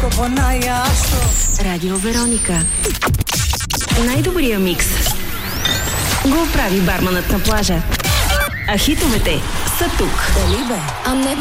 Радио Вероника. Най-добрия микс го прави барманът на плажа. А хитовете са тук. Дали бе?